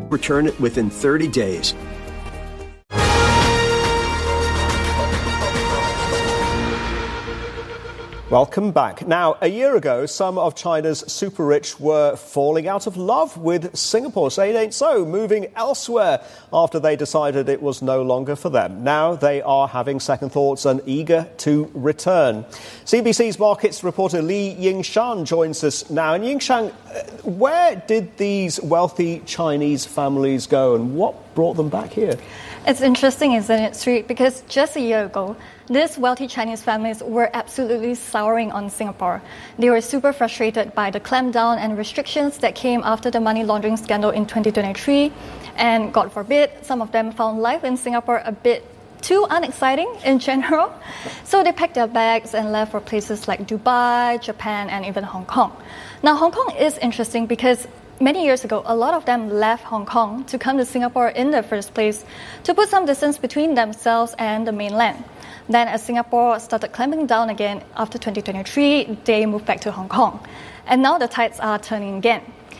Return it within 30 days. Welcome back. Now, a year ago, some of China's super rich were falling out of love with Singapore. Say it ain't so, moving elsewhere after they decided it was no longer for them. Now they are having second thoughts and eager to return. CBC's markets reporter Li Yingshan joins us now. And Yingshan, where did these wealthy Chinese families go and what brought them back here? It's interesting, isn't it, Sri? Because just a year ago, these wealthy Chinese families were absolutely souring on Singapore. They were super frustrated by the clampdown and restrictions that came after the money laundering scandal in 2023. And God forbid, some of them found life in Singapore a bit too unexciting in general. So they packed their bags and left for places like Dubai, Japan, and even Hong Kong. Now, Hong Kong is interesting because many years ago, a lot of them left Hong Kong to come to Singapore in the first place to put some distance between themselves and the mainland. Then as Singapore started clamping down again after 2023, they moved back to Hong Kong. And now the tides are turning again.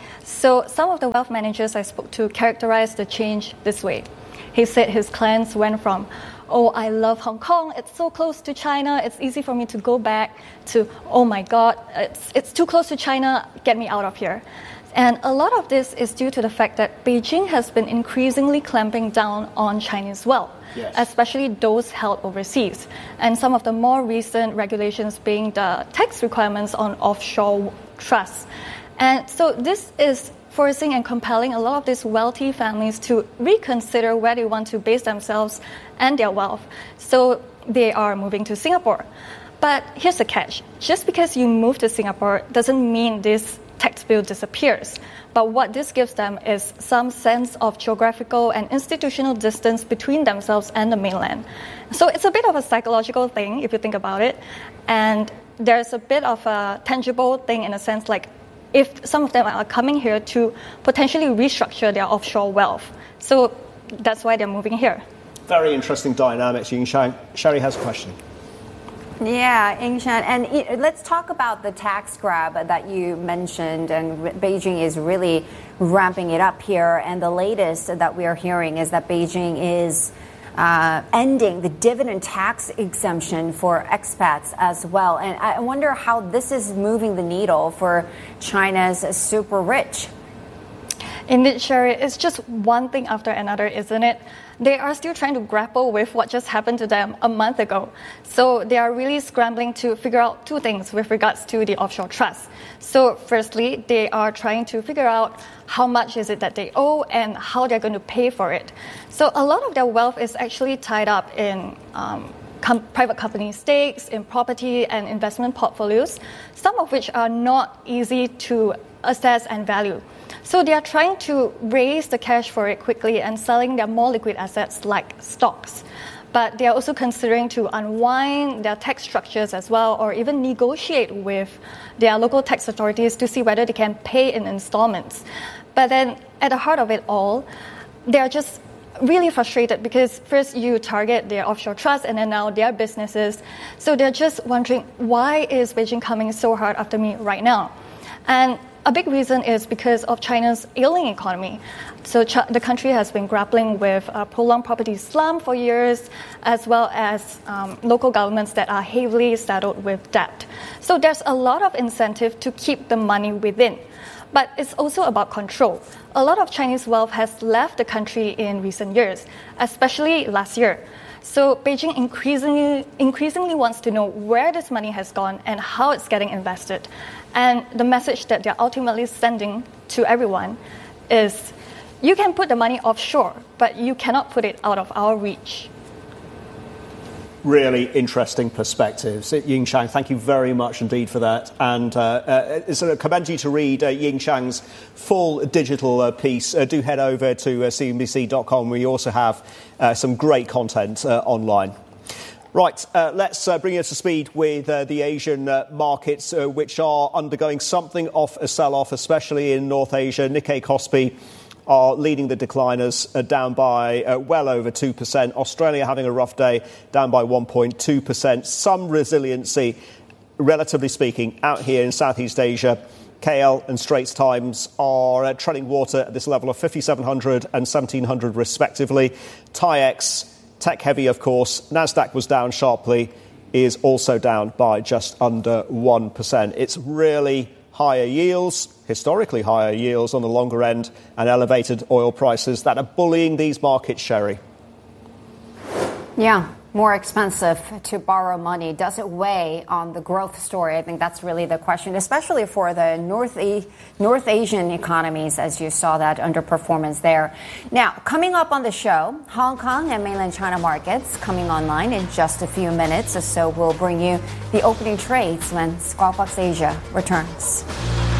So some of the wealth managers I spoke to characterized the change this way. He said his clients went from, "Oh, I love Hong Kong, it's so close to China, it's easy for me to go back," to, "Oh my God, it's too close to China, get me out of here." And a lot of this is due to the fact that Beijing has been increasingly clamping down on Chinese wealth, yes, especially those held overseas. And some of the more recent regulations being the tax requirements on offshore trusts. And so this is forcing and compelling a lot of these wealthy families to reconsider where they want to base themselves and their wealth. So they are moving to Singapore. But here's the catch. Just because you move to Singapore doesn't mean this tax bill disappears. But what this gives them is some sense of geographical and institutional distance between themselves and the mainland. So it's a bit of a psychological thing if you think about it. And there's a bit of a tangible thing in a sense, like if some of them are coming here to potentially restructure their offshore wealth. So that's why they're moving here. Very interesting dynamics, Yingshan. Sherry has a question. Yeah, Yingshan, and let's talk about the tax grab that you mentioned, and Beijing is really ramping it up here. And the latest that we are hearing is that Beijing is ending the dividend tax exemption for expats as well. And I wonder how this is moving the needle for China's super rich. Indeed, Sherry, it's just one thing after another, isn't it? They are still trying to grapple with what just happened to them a month ago. So they are really scrambling to figure out two things with regards to the offshore trust. So firstly, they are trying to figure out how much is it that they owe and how they're going to pay for it. So a lot of their wealth is actually tied up in private company stakes, in property and investment portfolios, some of which are not easy to assess and value. So they are trying to raise the cash for it quickly and selling their more liquid assets like stocks. But they are also considering to unwind their tax structures as well, or even negotiate with their local tax authorities to see whether they can pay in installments. But then at the heart of it all, they are just really frustrated because first you target their offshore trusts and then now their businesses. So they're just wondering, why is Beijing coming so hard after me right now? And a big reason is because of China's ailing economy. So the country has been grappling with a prolonged property slump for years, as well as local governments that are heavily saddled with debt. So there's a lot of incentive to keep the money within. But it's also about control. A lot of Chinese wealth has left the country in recent years, especially last year. So Beijing increasingly wants to know where this money has gone and how it's getting invested. And the message that they're ultimately sending to everyone is, you can put the money offshore, but you cannot put it out of our reach. Really interesting perspectives. Yingshan, thank you very much indeed for that. And I commend you to read Yingshan's full digital piece. Do head over to cnbc.com. We also have some great content online. Right, let's bring you up to speed with the Asian markets, which are undergoing something of a sell-off, especially in North Asia. Nikkei Kospi are leading the decliners, down by well over 2%. Australia having a rough day, down by 1.2%. Some resiliency, relatively speaking, out here in Southeast Asia. KL and Straits Times are treading water at this level of 5,700 and 1,700 respectively. TAIEX, tech heavy, of course. NASDAQ was down sharply, is also down by just under 1%. It's really higher yields, historically higher yields on the longer end, and elevated oil prices that are bullying these markets, Sherry. Yeah, more expensive to borrow money. Does it weigh on the growth story? I think that's really the question, especially for the North Asian economies, as you saw that underperformance there. Now, coming up on the show, Hong Kong and mainland China markets coming online in just a few minutes. So we'll bring you the opening trades when Squawk Box Asia returns.